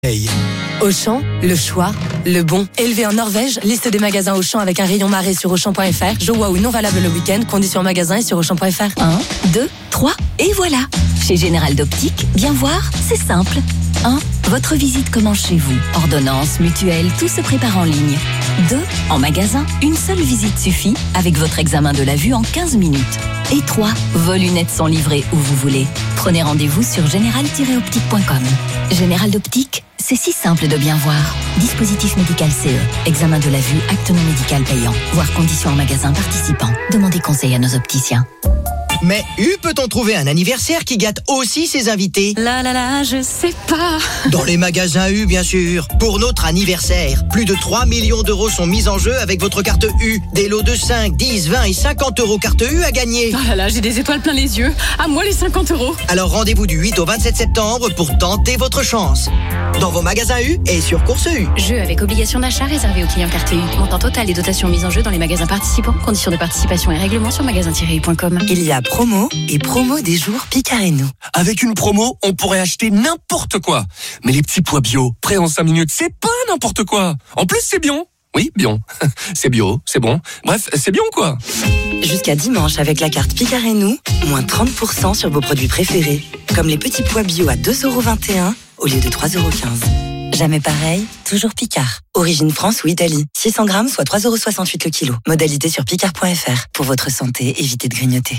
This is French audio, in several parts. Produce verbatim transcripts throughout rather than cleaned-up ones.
Hey. Auchan, le choix, le bon. Élevé en Norvège, liste des magasins Auchan avec un rayon marée sur Auchan point F R. Joie ou non valable le week-end, conditions en magasin et sur Auchan point F R. un, deux, trois, et voilà. Chez Général d'Optique, bien voir, c'est simple. un. Votre visite commence chez vous. Ordonnance, mutuelle, tout se prépare en ligne. deux. En magasin, une seule visite suffit avec votre examen de la vue en quinze minutes. Et trois. Vos lunettes sont livrées où vous voulez. Prenez rendez-vous sur général tiret optique point com. Général d'Optique, c'est si simple de bien voir. Dispositif médical C E. Examen de la vue, acte non médical payant. Voir conditions en magasin participant. Demandez conseil à nos opticiens. Mais U peut-on trouver un anniversaire qui gâte aussi ses invités? Là là là, je sais pas. Dans les magasins U, bien sûr. Pour notre anniversaire, plus de trois millions d'euros sont mis en jeu avec votre carte U. Des lots de cinq, dix, vingt et cinquante euros carte U à gagner. Oh là là, j'ai des étoiles plein les yeux. À moi les cinquante euros. Alors rendez-vous du huit au vingt-sept septembre pour tenter votre chance. Dans vos magasins U et sur Course U. Jeu avec obligation d'achat réservé aux clients carte U. Montant total et dotations mises en jeu dans les magasins participants. Conditions de participation et règlements sur magasin tiret u point com. Il y a promo et promo des jours Picard et nous. Avec une promo, on pourrait acheter n'importe quoi. Mais les petits pois bio, prêts en cinq minutes, c'est pas n'importe quoi. En plus, c'est bien. Oui, bien. C'est bio, c'est bon. Bref, c'est bien quoi. Jusqu'à dimanche, avec la carte Picard et nous, moins trente pour cent sur vos produits préférés. Comme les petits pois bio à deux euros vingt et un au lieu de trois euros quinze. Jamais pareil, toujours Picard. Origine France ou Italie. six cents grammes, soit trois euros soixante-huit le kilo. Modalité sur picard point F R. Pour votre santé, évitez de grignoter.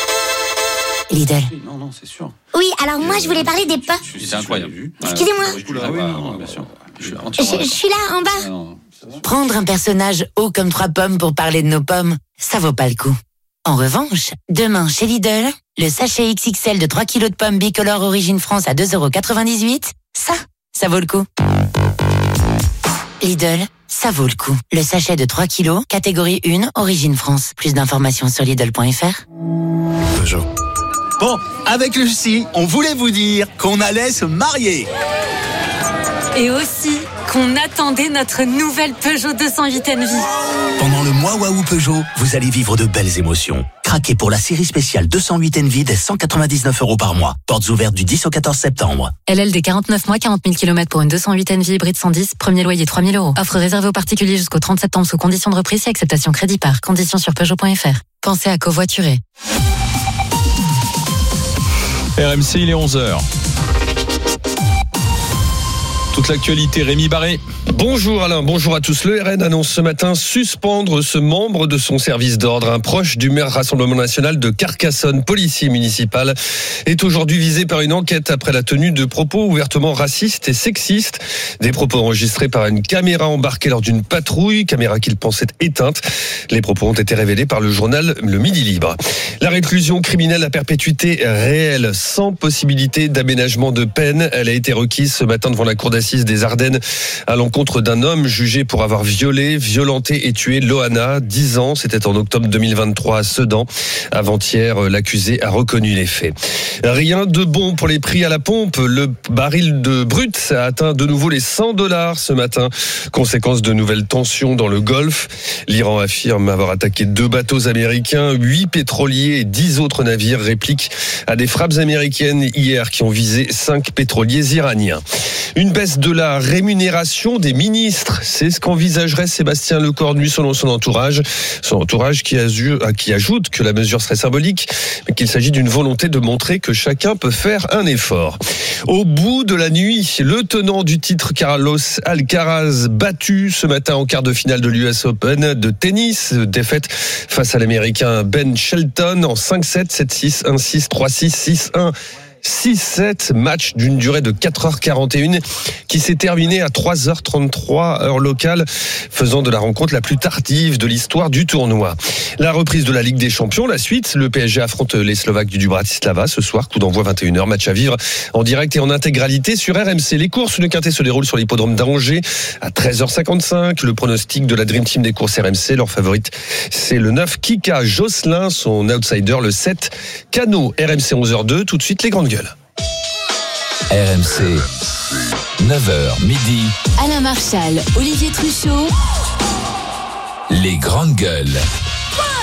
Lidl. Non, non, c'est sûr. Oui, alors moi je voulais parler des pommes. C'est incroyable. Excusez-moi. Ah oui, non, bien sûr. Je, je, je suis là, en bas. non, Prendre un personnage haut comme trois pommes pour parler de nos pommes, ça vaut pas le coup. En revanche, demain chez Lidl, le sachet X X L de trois kilos de pommes bicolores Origine France à deux euros quatre-vingt-dix-huit, ça, ça vaut le coup. Lidl, ça vaut le coup. Le sachet de trois kilos, catégorie un, Origine France. Plus d'informations sur Lidl point F R. Peugeot. Bon, avec Lucie, on voulait vous dire qu'on allait se marier. Et aussi qu'on attendait notre nouvelle Peugeot deux cent huit N V. Pendant le mois Waouh Peugeot, vous allez vivre de belles émotions. Craquez pour la série spéciale deux cent huit N V dès cent quatre-vingt-dix-neuf euros par mois. Portes ouvertes du dix au quatorze septembre. L L D quarante-neuf mois, quarante mille kilomètres pour une deux cent huit N V hybride cent dix, premier loyer trois mille euros. Offre réservée aux particuliers jusqu'au trente septembre sous conditions de reprise et acceptation crédit par. Conditions sur Peugeot point F R. Pensez à covoiturer. R M C, il est onze heures. Toute l'actualité, Rémi Barré. Bonjour Alain, bonjour à tous. Le R N annonce ce matin suspendre ce membre de son service d'ordre. Un proche du maire Rassemblement National de Carcassonne, policier municipal, est aujourd'hui visé par une enquête après la tenue de propos ouvertement racistes et sexistes. Des propos enregistrés par une caméra embarquée lors d'une patrouille, caméra qu'il pensait éteinte. Les propos ont été révélés par le journal Le Midi Libre. La réclusion criminelle à perpétuité réelle, sans possibilité d'aménagement de peine, elle a été requise ce matin devant la cour d'assises des Ardennes à l'encontre d'un homme jugé pour avoir violé, violenté et tué Loana, dix ans, c'était en octobre deux mille vingt-trois à Sedan. Avant-hier, l'accusé a reconnu les faits. Rien de bon pour les prix à la pompe. Le baril de brut a atteint de nouveau les cent dollars ce matin, conséquence de nouvelles tensions dans le Golfe. L'Iran affirme avoir attaqué deux bateaux américains, huit pétroliers et dix autres navires répliquent à des frappes américaines hier qui ont visé cinq pétroliers iraniens. Une baisse de la rémunération des ministres, c'est ce qu'envisagerait Sébastien Lecornu selon son entourage. Son entourage qui, qui ajoute que la mesure serait symbolique, mais qu'il s'agit d'une volonté de montrer que chacun peut faire un effort. Au bout de la nuit, le tenant du titre Carlos Alcaraz battu ce matin en quart de finale de l'U S Open de tennis, défaite face à l'Américain Ben Shelton en cinq sept, sept six, un six, trois six, six un. six sept, match d'une durée de quatre heures quarante et une qui s'est terminé à trois heures trente-trois heure locale, faisant de la rencontre la plus tardive de l'histoire du tournoi. La reprise de la Ligue des Champions, la suite, le P S G affronte les Slovaques du Bratislava ce soir, coup d'envoi vingt et une heures, match à vivre en direct et en intégralité sur R M C. Les courses, le Quintet se déroule sur l'hippodrome d'Angers à treize heures cinquante-cinq. Le pronostic de la Dream Team des courses R M C, leur favorite, c'est le neuf Kika Josselin, son outsider le sept Cano. R M C onze heures deux, tout de suite les grandes gueules. R M C, neuf heures midi. Alain Marchal, Olivier Truchot. Les grandes gueules.